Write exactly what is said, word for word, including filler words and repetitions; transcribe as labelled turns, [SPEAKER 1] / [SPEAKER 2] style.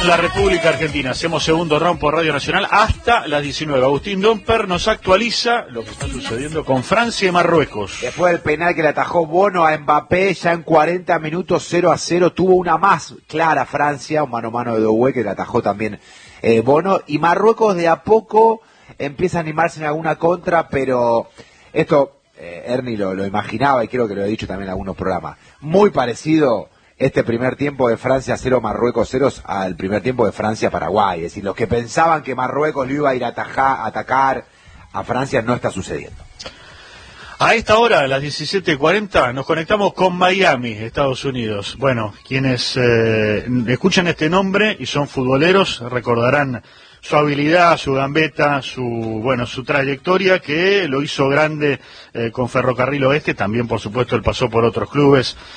[SPEAKER 1] la República Argentina. Hacemos segundo round por Radio Nacional hasta las diecinueve. Agustín Domper nos actualiza lo que está sucediendo con Francia y Marruecos.
[SPEAKER 2] Después del penal que le atajó Bono a Mbappé, ya en cuarenta minutos cero a cero, tuvo una más clara Francia, un mano a mano de Doué que le atajó también eh, Bono, y Marruecos de a poco empieza a animarse en alguna contra, pero esto, eh, Ernie lo, lo imaginaba y creo que lo he dicho también en algunos programas, muy parecido este primer tiempo de Francia cero, Marruecos cero al primer tiempo de Francia-Paraguay. Es decir, los que pensaban que Marruecos lo iba a ir a atajar, atacar a Francia no está sucediendo.
[SPEAKER 1] A esta hora, a las diecisiete cuarenta, nos conectamos con Miami, Estados Unidos. Bueno, quienes eh, escuchan este nombre y son futboleros recordarán su habilidad, su gambeta, su bueno, su trayectoria que lo hizo grande eh, con Ferrocarril Oeste. También, por supuesto, él pasó por otros clubes